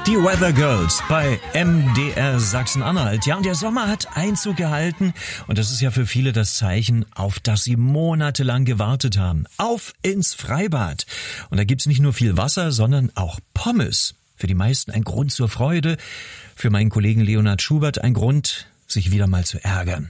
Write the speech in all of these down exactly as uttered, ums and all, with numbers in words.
Die Weather Girls bei M D R Sachsen-Anhalt. Ja, und der Sommer hat Einzug gehalten und das ist ja für viele das Zeichen, auf das sie monatelang gewartet haben. Auf ins Freibad. Und da gibt's nicht nur viel Wasser, sondern auch Pommes. Für die meisten ein Grund zur Freude, für meinen Kollegen Leonhard Schubert ein Grund, sich wieder mal zu ärgern.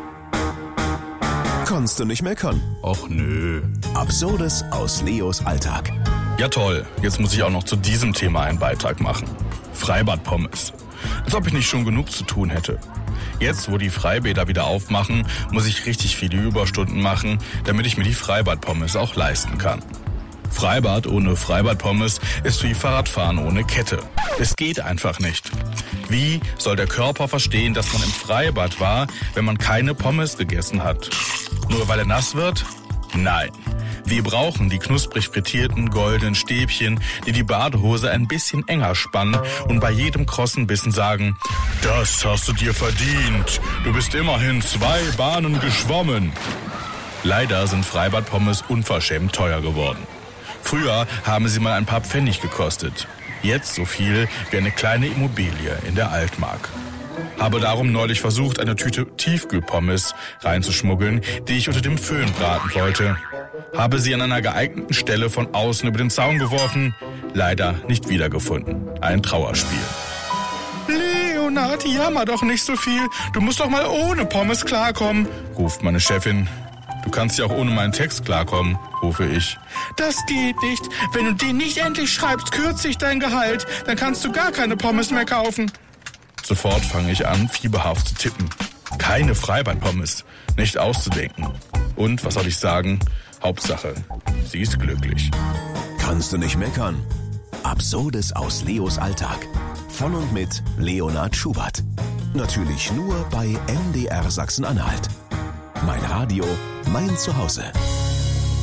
Kannst du nicht meckern? Och nö. Absurdes aus Leos Alltag. Ja toll, jetzt muss ich auch noch zu diesem Thema einen Beitrag machen. Freibad-Pommes. Als ob ich nicht schon genug zu tun hätte. Jetzt, wo die Freibäder wieder aufmachen, muss ich richtig viele Überstunden machen, damit ich mir die Freibad-Pommes auch leisten kann. Freibad ohne Freibad-Pommes ist wie Fahrradfahren ohne Kette. Es geht einfach nicht. Wie soll der Körper verstehen, dass man im Freibad war, wenn man keine Pommes gegessen hat? Nur weil er nass wird? Nein. Wir brauchen die knusprig frittierten goldenen Stäbchen, die die Badehose ein bisschen enger spannen und bei jedem krossen Bissen sagen, das hast du dir verdient. Du bist immerhin zwei Bahnen geschwommen. Leider sind Freibad-Pommes unverschämt teuer geworden. Früher haben sie mal ein paar Pfennig gekostet. Jetzt so viel wie eine kleine Immobilie in der Altmark. Habe darum neulich versucht, eine Tüte Tiefkühlpommes reinzuschmuggeln, die ich unter dem Föhn braten wollte. Habe sie an einer geeigneten Stelle von außen über den Zaun geworfen, leider nicht wiedergefunden. Ein Trauerspiel. Leonhard, jammer doch nicht so viel. Du musst doch mal ohne Pommes klarkommen, ruft meine Chefin. Du kannst ja auch ohne meinen Text klarkommen, rufe ich. Das geht nicht. Wenn du den nicht endlich schreibst, kürze ich dein Gehalt. Dann kannst du gar keine Pommes mehr kaufen. Sofort fange ich an, fieberhaft zu tippen. Keine Freibad-Pommes. Nicht auszudenken. Und, was soll ich sagen? Hauptsache, sie ist glücklich. Kannst du nicht meckern? Absurdes aus Leos Alltag. Von und mit Leonhard Schubert. Natürlich nur bei M D R Sachsen-Anhalt. Mein Radio, mein Zuhause.